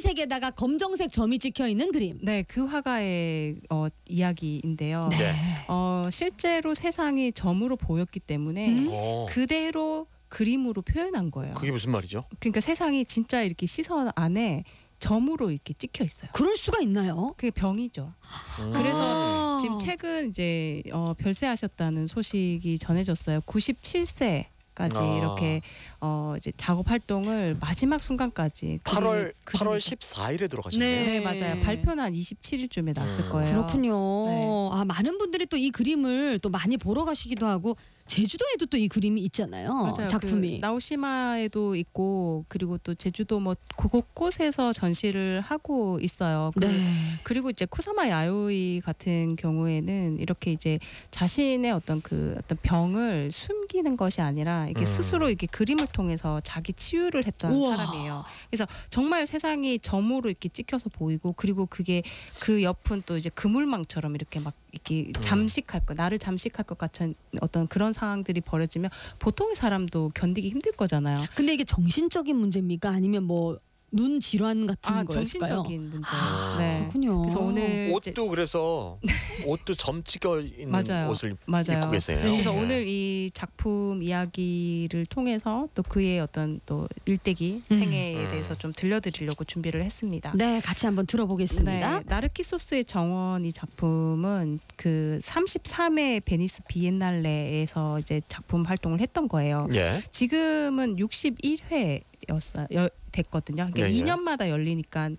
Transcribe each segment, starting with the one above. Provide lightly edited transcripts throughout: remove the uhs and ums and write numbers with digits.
파란색에다가 검정색 점이 찍혀 있는 그림. 네, 그 화가의 이야기인데요. 네. 실제로 세상이 점으로 보였기 때문에 어. 그대로 그림으로 표현한 거예요. 그게 무슨 말이죠? 그러니까 세상이 진짜 이렇게 시선 안에 점으로 이렇게 찍혀 있어요. 그럴 수가 있나요? 그게 병이죠. 그래서 지금 최근 이제 별세하셨다는 소식이 전해졌어요. 97세까지 이렇게 이제 작업 활동을 마지막 순간까지 8월 그림을 14일에 돌아가셨네요. 네, 맞아요. 발표는 한 27일쯤에 났을 거예요. 그렇군요. 네. 아, 많은 분들이 또 이 그림을 또 많이 보러 가시기도 하고 제주도에도 또 이 그림이 있잖아요. 맞아요. 작품이. 그 나오시마에도 있고 그리고 또 제주도 뭐 곳곳에서 전시를 하고 있어요. 네. 그리고 이제 쿠사마 야요이 같은 경우에는 이렇게 이제 자신의 어떤 병을 숨기는 것이 아니라 이게 스스로 이렇게 그림을 통해서 자기 치유를 했던 우와. 사람이에요. 그래서 정말 세상이 점으로 이렇게 찍혀서 보이고 그리고 그게 그 옆은 또 이제 그물망처럼 이렇게 막 이렇게 잠식할 것, 나를 잠식할 것 같은 어떤 그런 상황들이 벌어지면 보통의 사람도 견디기 힘들 거잖아요. 근데 이게 정신적인 문제입니까? 아니면 뭐 눈 질환 같은 거였을까요? 정신적인 문제. 네. 그렇군요. 그래서 오늘 옷도 그래서 옷도 점 찍혀 있는 맞아요. 옷을 맞아요. 입고 계세요. 그래서 네. 오늘 이 작품 이야기를 통해서 또 그의 어떤 또 일대기 생애에 대해서 좀 들려드리려고 준비를 했습니다. 네, 같이 한번 들어보겠습니다. 네, 나르키 소스의 정원 이 작품은 그 33회 베니스 비엔날레에서 이제 작품 활동을 했던 거예요. 예. 지금은 61회였어요. 됐거든요. 그러니까 예, 예. 2년마다 열리니까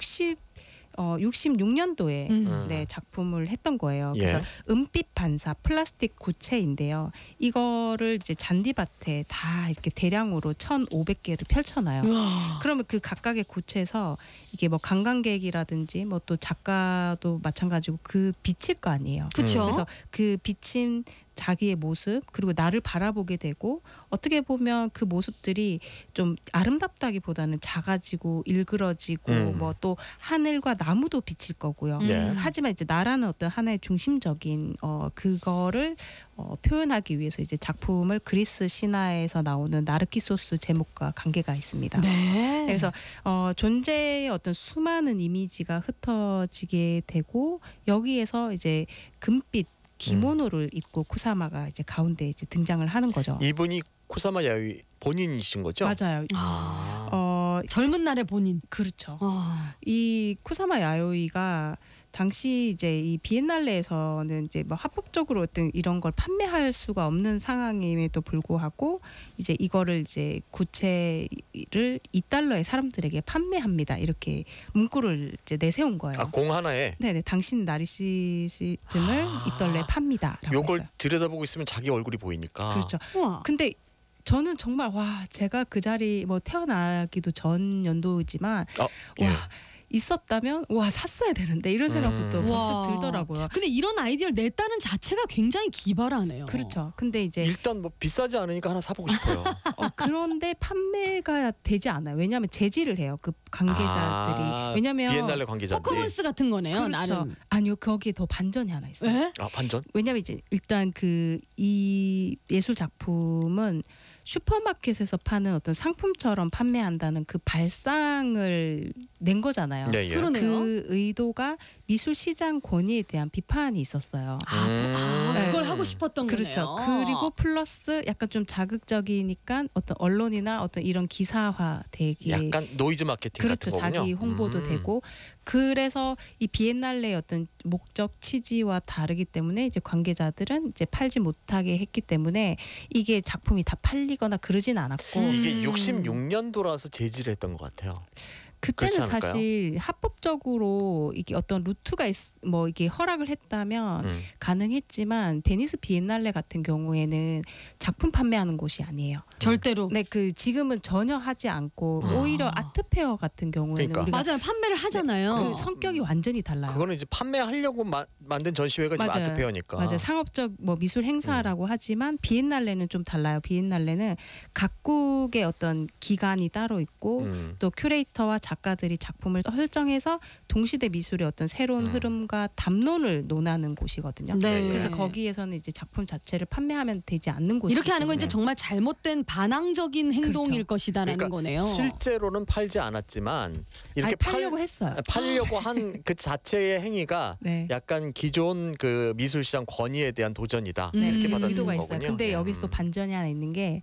66년도에 네, 작품을 했던 거예요. 그래서 예. 은빛 반사 플라스틱 구체인데요. 이거를 이제 잔디밭에 다 이렇게 대량으로 1,500개를 펼쳐놔요. 그러면 그 각각의 구체에서 이게 뭐 관광객이라든지 뭐 또 작가도 마찬가지고 그 비칠 거 아니에요. 그렇죠. 그래서 그 비친 자기의 모습 그리고 나를 바라보게 되고 어떻게 보면 그 모습들이 좀 아름답다기보다는 작아지고 일그러지고 뭐 또 하늘과 나무도 비칠 거고요. 네. 하지만 이제 나라는 어떤 하나의 중심적인 그거를 표현하기 위해서 이제 작품을 그리스 신화에서 나오는 나르키소스 제목과 관계가 있습니다. 네. 그래서 존재의 어떤 수많은 이미지가 흩어지게 되고 여기에서 이제 금빛 기모노를 입고 쿠사마가 이제 가운데 이제 등장을 하는 거죠. 이분이 쿠사마 야요이 본인이신 거죠? 맞아요. 젊은 날의 본인. 그렇죠. 아. 이 쿠사마 야요이가 당시 이제 이 비엔날레에서는 이제 뭐 합법적으로 어떤 이런 걸 판매할 수가 없는 상황임에도 불구하고 이제 이거를 이제 구체를 $2에 사람들에게 판매합니다. 이렇게 문구를 이제 내세운 거예요. 아, 공 하나에 네네, 당신 나르시즘을 $2에 팝니다라고 요걸 했어요. 들여다보고 있으면 자기 얼굴이 보이니까. 그렇죠. 우와. 근데 저는 정말 제가 그 자리 뭐 태어나기도 전 연도이지만 예. 있었다면 샀어야 되는데 이런 생각부터 와. 번뜩 들더라고요. 근데 이런 아이디어를 냈다는 자체가 굉장히 기발하네요. 그렇죠. 근데 이제 일단 뭐 비싸지 않으니까 하나 사보고 싶어요. 그런데 판매가 되지 않아요. 왜냐하면 제지를 해요. 그 관계자들이. 왜냐하면 비엔날레 관계자들이. 퍼포먼스 같은 거네요. 그렇죠. 나름. 아니요, 거기에 더 반전이 하나 있어요. 에? 반전? 왜냐하면 이제 일단 이 예술 작품은 슈퍼마켓에서 파는 어떤 상품처럼 판매한다는 그 발상을 낸 거잖아요. 네, 예. 그러네요. 그 의도가 미술 시장 권위에 대한 비판이 있었어요. 그걸 네. 하고 싶었던 그렇죠. 거네요. 그리고 플러스 약간 좀 자극적이니까 어떤 언론이나 어떤 이런 기사화 되기. 약간 노이즈 마케팅 그렇죠. 같은 거군요. 자기 홍보도 되고. 그래서 이 비엔날레의 어떤 목적 취지와 다르기 때문에 이제 관계자들은 이제 팔지 못하게 했기 때문에 이게 작품이 다 팔리거나 그러진 않았고. 이게 66년도라서 제지를 했던 것 같아요. 그때는 그렇지 않을까요? 사실 합법적으로 이게 어떤 루트가 뭐 이게 허락을 했다면 가능했지만 베니스 비엔날레 같은 경우에는 작품 판매하는 곳이 아니에요. 절대로. 네, 그 지금은 전혀 하지 않고 오히려 아트페어 같은 경우에는 그러니까. 우리가 맞아요. 판매를 하잖아요. 그 성격이 완전히 달라요. 그거는 이제 판매하려고 만든 전시회가 지금 맞아요. 아트페어니까. 맞아요. 상업적 뭐 미술 행사라고 하지만 비엔날레는 좀 달라요. 비엔날레는 각국의 어떤 기관이 따로 있고 또 큐레이터와 작가들이 작품을 설정해서 동시대 미술의 어떤 새로운 흐름과 담론을 논하는 곳이거든요. 네. 그래서 거기에서는 이제 작품 자체를 판매하면 되지 않는 곳이기 이렇게 하는 건 이제 때문에. 정말 잘못된 반항적인 행동일 그렇죠. 것이다라는 그러니까 거네요. 실제로는 팔지 않았지만 이렇게 아니, 팔려고 했어요. 팔려고 한 그 자체의 행위가 네. 약간 기존 그 미술시장 권위에 대한 도전이다. 네. 이렇게 음, 받아들이는 의도가 거군요. 있어요. 근데 예. 여기서 또 반전이 하나 있는 게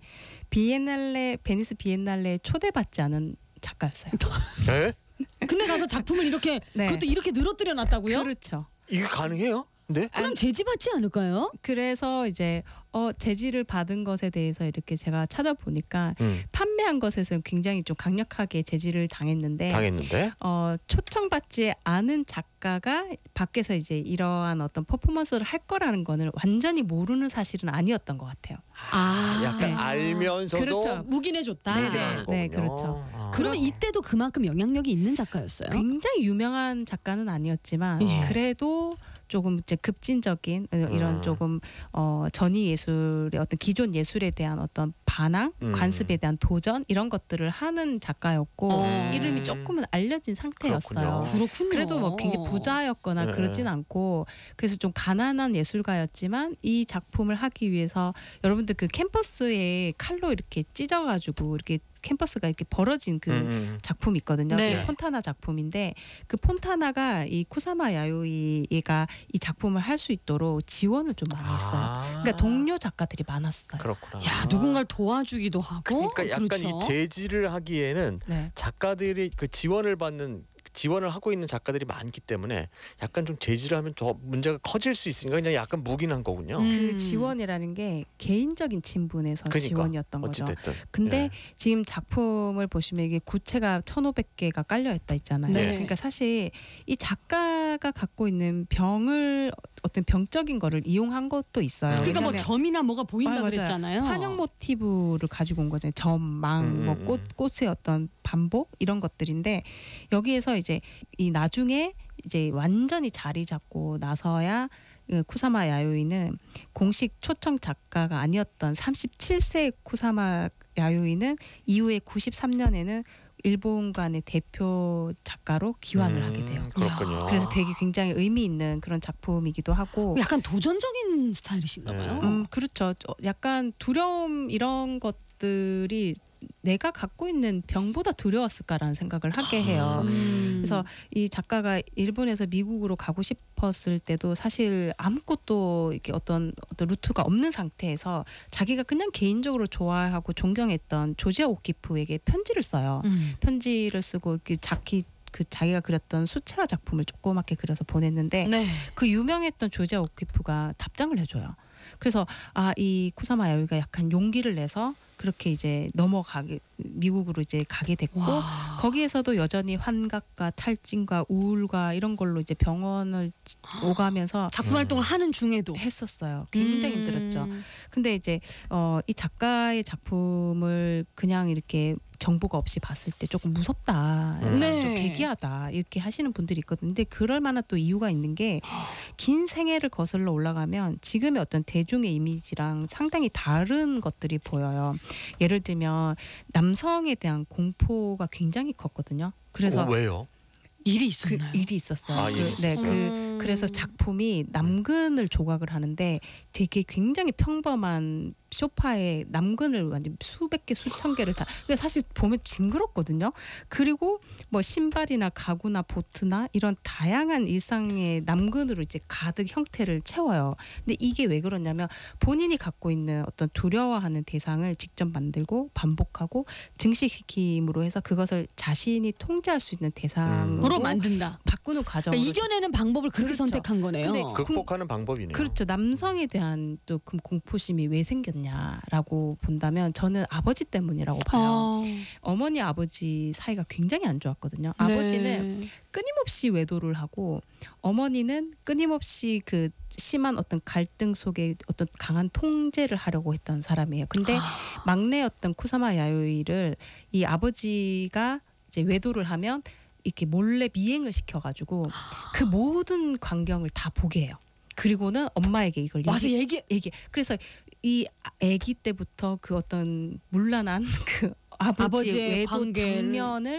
베니스 비엔날레에 초대받지 않은 작가였어요. 예? 근데 가서 작품을 이렇게 네. 그것도 이렇게 늘어뜨려 놨다고요? 그렇죠. 이게 가능해요? 네? 그럼 제지받지 않을까요? 그래서 이제 제지를 받은 것에 대해서 이렇게 제가 찾아보니까 판매한 것에서는 굉장히 좀 강력하게 제지를 당했는데 당했는데. 초청받지 않은 작가가 밖에서 이제 이러한 어떤 퍼포먼스를 할 거라는 거는 완전히 모르는 사실은 아니었던 것 같아요. 약간 네. 알면서도 그렇죠. 묵인해줬다. 네, 얘기하는 네, 거군요. 그렇죠. 아. 그러면 이때도 그만큼 영향력이 있는 작가였어요? 굉장히 유명한 작가는 아니었지만 예. 그래도 조금 이제 급진적인 이런 조금 전위 예술의 어떤 기존 예술에 대한 어떤 반항, 관습에 대한 도전 이런 것들을 하는 작가였고 이름이 조금은 알려진 상태였어요. 그렇군요. 그래도 뭐 굉장히 부자였거나 네. 그러진 않고 그래서 좀 가난한 예술가였지만 이 작품을 하기 위해서 여러분들 그 캠퍼스에 칼로 이렇게 찢어가지고 이렇게 캠퍼스가 이렇게 벌어진 그 작품이 있거든요. 네. 그게 폰타나 작품인데 그 폰타나가 이 쿠사마 야요이가 이 작품을 할 수 있도록 지원을 좀 많이 했어요. 그러니까 동료 작가들이 많았어요. 그렇구나. 야 누군가를 도와주기도 하고. 그러니까 약간 그렇죠. 이 제지를 하기에는 네. 작가들이 그 지원을 하고 있는 작가들이 많기 때문에 약간 좀 제지를 하면 더 문제가 커질 수 있으니까 그냥 약간 묵인한 거군요. 그 지원이라는 게 개인적인 친분에서 그러니까, 지원이었던 거죠. 어찌됐든. 근데 예. 지금 작품을 보시면 이게 구체가 1,500개가 깔려 있다 있잖아요. 네. 그러니까 사실 이 작가가 갖고 있는 병을 어떤 병적인 거를 이용한 것도 있어요. 그러니까 뭐 왜냐하면 점이나 뭐가 보인다 맞아요. 그랬잖아요. 환영 모티브를 가지고 온 거잖아요. 점, 망, 뭐 꽃의 어떤 반복 이런 것들인데 여기에서 이제 이 나중에 이제 완전히 자리 잡고 나서야 쿠사마 야요이는 공식 초청 작가가 아니었던 37세 쿠사마 야요이는 이후에 93년에는 일본관의 대표 작가로 기환을 하게 돼요. 그렇군요. 그래서 되게 굉장히 의미 있는 그런 작품이기도 하고 약간 도전적인 스타일이신가 봐요. 그렇죠. 약간 두려움 이런 것들이 내가 갖고 있는 병보다 두려웠을까라는 생각을 하게 해요. 그래서 이 작가가 일본에서 미국으로 가고 싶었을 때도 사실 아무것도 이렇게 어떤 루트가 없는 상태에서 자기가 그냥 개인적으로 좋아하고 존경했던 조지아 오키프에게 편지를 써요. 편지를 쓰고 이렇게 자기가 그렸던 수채화 작품을 조그맣게 그려서 보냈는데 네. 그 유명했던 조지아 오키프가 답장을 해줘요. 그래서 이 쿠사마 야요이가 약간 용기를 내서 그렇게 이제 미국으로 이제 가게 됐고 거기에서도 여전히 환각과 탈진과 우울과 이런 걸로 이제 병원을 오가면서 작품 활동을 하는 중에도 했었어요. 굉장히 힘들었죠. 근데 이제 이 작가의 작품을 그냥 이렇게 정보가 없이 봤을 때 조금 무섭다, 네. 좀 괴기하다 이렇게 하시는 분들이 있거든요. 근데 그럴 만한 또 이유가 있는 게 긴 생애를 거슬러 올라가면 지금의 어떤 대중의 이미지랑 상당히 다른 것들이 보여요. 예를 들면 남성에 대한 공포가 굉장히 컸거든요. 그래서 왜요? 일이 그 있었나요? 일이 있었어요. 일이 있었어요? 그래서 작품이 남근을 조각을 하는데 되게 굉장히 평범한 소파에 남근을 완전 수백 개 수천 개를 다. 근데 사실 보면 징그럽거든요. 그리고 뭐 신발이나 가구나 보트나 이런 다양한 일상의 남근으로 이제 가득 형태를 채워요. 근데 이게 왜 그러냐면 본인이 갖고 있는 어떤 두려워하는 대상을 직접 만들고 반복하고 증식시킴으로 해서 그것을 자신이 통제할 수 있는 대상으로 만든다. 바꾸는 과정으로 그러니까 이겨내는 방법을 그렇게 그렇죠. 선택한 거네요. 근데 극복하는 방법이네요. 그렇죠. 남성에 대한 또 그 공포심이 왜 생겼냐라고 본다면 저는 아버지 때문이라고 봐요. 어머니 아버지 사이가 굉장히 안 좋았거든요. 아버지는 끊임없이 외도를 하고 어머니는 끊임없이 그 심한 어떤 갈등 속에 어떤 강한 통제를 하려고 했던 사람이에요. 근데 막내였던 쿠사마 야요이를 이 아버지가 이제 외도를 하면 이렇게 몰래 미행을 시켜가지고 그 모든 광경을 다 보게 해요. 그리고는 엄마에게 이걸 와서 얘기. 그래서 이 아기 때부터 그 어떤 문란한 그 아버지의 외도 관계를. 장면을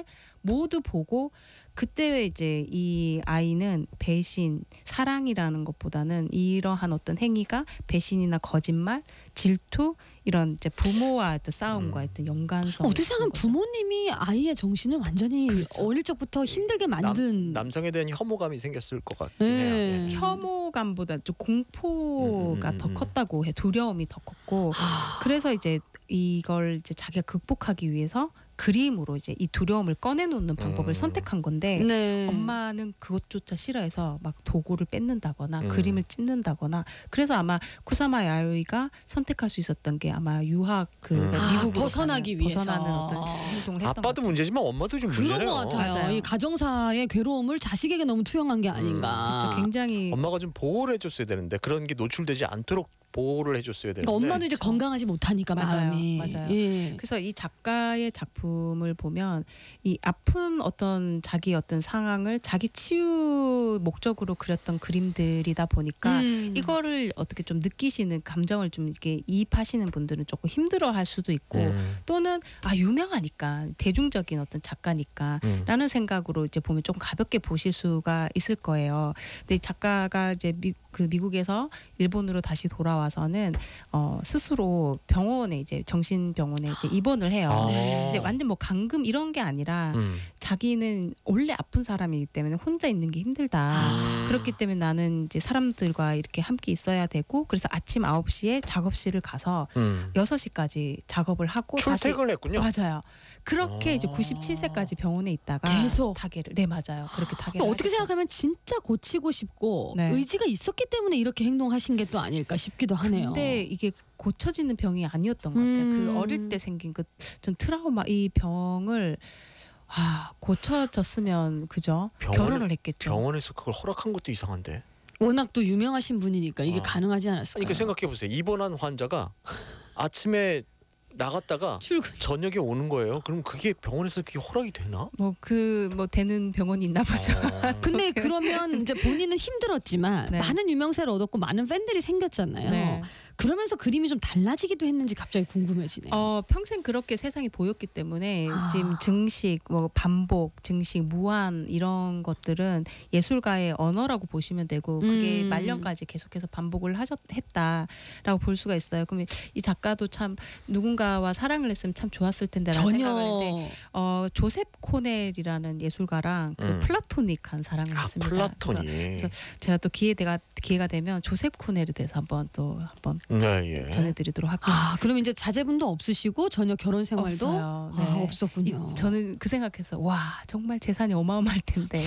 모두 보고 그때 이제 이 아이는 배신, 사랑이라는 것보다는 이러한 어떤 행위가 배신이나 거짓말, 질투 이런 이제 부모와 또 싸움과 어떤 연관성. 어떻게 생각하면 부모님이 아이의 정신을 완전히 그렇죠. 어릴 적부터 힘들게 만든. 남성에 대한 혐오감이 생겼을 것 같긴 예. 해요. 예. 혐오감보다 좀 공포가 더 컸다고 해. 두려움이 더 컸고. 아. 그래서 이제 이걸 이제 자기가 극복하기 위해서 그림으로 이제 이 두려움을 꺼내놓는 방법을 선택한 건데 네. 엄마는 그것조차 싫어해서 막 도구를 뺏는다거나 음. 그림을 찢는다거나 그래서 아마 쿠사마 야요이가 선택할 수 있었던 게 아마 유학 그러니까 미국으로 벗어나기 위해서. 벗어나는 어떤 행동을 했던 아빠도 문제지만 엄마도 좀 그런 문제네요. 것 같아요. 맞아요. 이 가정사의 괴로움을 자식에게 너무 투영한 게 아닌가. 그렇죠. 굉장히 엄마가 좀 보호를 해줬어야 되는데 그런 게 노출되지 않도록 보호를 해줬어야 되는데. 그러니까 엄마는 이제 그렇죠. 건강하지 못하니까 맞아요. 마음이. 맞아요. 예. 그래서 이 작가의 작품을 보면 이 아픈 어떤 자기 어떤 상황을 자기 치유 목적으로 그렸던 그림들이다 보니까 이거를 어떻게 좀 느끼시는 감정을 좀 이렇게 이입하시는 분들은 조금 힘들어할 수도 있고 또는 아 유명하니까 대중적인 어떤 작가니까 라는 생각으로 이제 보면 조금 가볍게 보실 수가 있을 거예요. 근데 이 작가가 이제 미국에서 일본으로 다시 돌아와서는 스스로 병원에 이제 정신병원에 이제 입원을 해요. 아. 근데 완전 뭐 감금 이런 게 아니라 자기는 원래 아픈 사람이기 때문에 혼자 있는 게 힘들다. 그렇기 때문에 나는 이제 사람들과 이렇게 함께 있어야 되고 그래서 아침 9시에 작업실을 가서 6시까지 작업을 하고 출퇴근을 했군요. 맞아요. 그렇게 아. 이제 97세까지 병원에 있다가 계속? 타계를 네 맞아요. 그렇게 타계를 어떻게 하셨어요. 생각하면 진짜 고치고 싶고 네. 의지가 있었기 때문에 이렇게 행동하신 게 또 아닐까 싶기도 하네요. 근데 이게 고쳐지는 병이 아니었던 것 같아요. 그 어릴 때 생긴 그 전 트라우마 이 병을 고쳐졌으면 그죠? 결혼을 했겠죠. 병원에서 그걸 허락한 것도 이상한데. 워낙 또 유명하신 분이니까 이게 아. 가능하지 않았을까요? 그러니까 생각해 보세요. 입원한 환자가 아침에 나갔다가 출근. 저녁에 오는 거예요. 그럼 그게 병원에서 그게 허락이 되나? 뭐 되는 병원이 있나 보죠. 근데 그러면 이제 본인은 힘들었지만 네. 많은 유명세를 얻었고 많은 팬들이 생겼잖아요. 네. 그러면서 그림이 좀 달라지기도 했는지 갑자기 궁금해지네요. 평생 그렇게 세상이 보였기 때문에 아. 지금 증식, 뭐 반복, 증식, 무한 이런 것들은 예술가의 언어라고 보시면 되고 그게 말년까지 계속해서 반복을 했다라고 볼 수가 있어요. 그러면 이 작가도 참 누군가와 사랑을 했으면 참 좋았을 텐데라는 생각을 했는데 조셉 코넬이라는 예술가랑 그 플라토닉한 사랑을 했습니다. 플라톤이. 그래서 제가 또 기회가 되면 조셉 코넬에 대해서 한번 네, 예. 전해드리도록 할게요. 그럼 이제 자제분도 없으시고 전혀 결혼 생활도 없어요. 네. 없었군요. 저는 그 생각해서 와 정말 재산이 어마어마할 텐데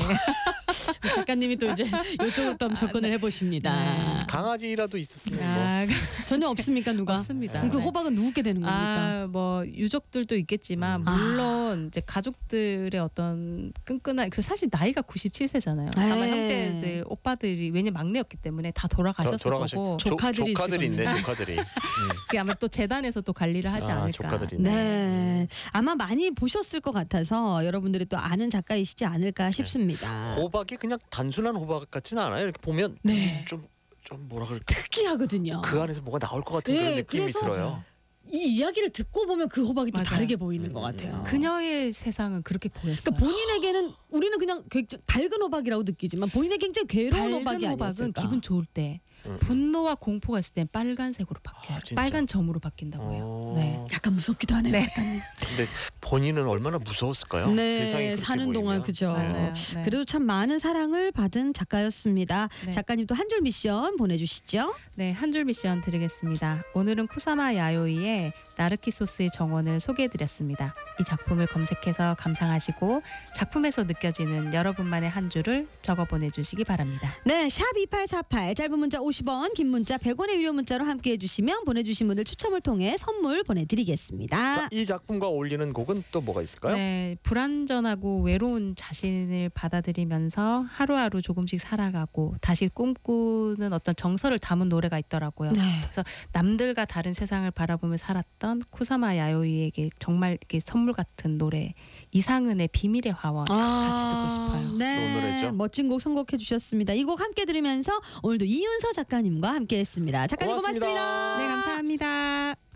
우리 작가님이 또 이제 이쪽으로 또 한번 접근을 해보십니다. 강아지라도 있었으면 뭐. 전혀 없습니까 누가? 없습니다. 그럼 그 네. 호박은 누구께 되는 겁니까? 뭐 유족들도 있겠지만 물론 이제 가족들의 어떤 끈끈한 사실 나이가 97세잖아요. 아마 에이. 형제들 오빠들이 왜냐 막내였기 때문에 다 돌아가셨을 거고 조카들이 조카들이 있을 있네. 겁니다. 조카들이. 그게 아마 또 재단에서 또 관리를 하지 않을까. 조카들이 있네. 네, 아마 많이 보셨을 것 같아서 여러분들이 또 아는 작가이시지 않을까 싶습니다. 호박이 그냥 단순한 호박 같지는 않아요. 이렇게 보면 네. 좀 뭐라 그럴까? 특이하거든요. 그 안에서 뭐가 나올 것 같은 그런 네, 느낌이 그래서 들어요. 이 이야기를 듣고 보면 그 호박이 또 맞아요. 다르게 보이는 것 같아요. 그녀의 세상은 그렇게 보였어요. 그러니까 본인에게는 우리는 그냥 굉장히 밝은 호박이라고 느끼지만 본인에게 굉장히 괴로운 호박이 밝은 호박은 아니었을까. 기분 좋을 때 분노와 공포가 있을 땐 빨간색으로 바뀌어요. 진짜? 빨간 점으로 바뀐다고요. 네. 약간 무섭기도 하네요. 네. 작가님. 근데 본인은 얼마나 무서웠을까요? 세상이 네, 그렇게 사는 동안 보이면. 그죠. 맞아요. 네. 그래도 참 많은 사랑을 받은 작가였습니다. 네. 작가님 또 한 줄 미션 보내주시죠. 네, 한 줄 미션 드리겠습니다. 오늘은 쿠사마 야요이의 나르키소스의 정원을 소개해드렸습니다. 이 작품을 검색해서 감상하시고 작품에서 느껴지는 여러분만의 한 줄을 적어 보내주시기 바랍니다. 네, 샵 2848 짧은 문자 50원, 긴 문자 100원의 유료 문자로 함께 해주시면 보내주신 분들 추첨을 통해 선물 보내드리겠습니다. 자, 이 작품과 어울리는 곡은 또 뭐가 있을까요? 네, 불완전하고 외로운 자신을 받아들이면서 하루하루 조금씩 살아가고 다시 꿈꾸는 어떤 정서를 담은 노래가 있더라고요. 네. 그래서 남들과 다른 세상을 바라보며 살았던 쿠사마 야요이에게 정말 이렇게 선물 같은 노래 이상은의 비밀의 화원 같이 듣고 싶어요. 네, 좋은 노래죠. 멋진 곡 선곡해 주셨습니다. 이 곡 함께 들으면서 오늘도 이윤서 작가님과 함께했습니다. 작가님 고맙습니다. 고맙습니다. 네, 감사합니다.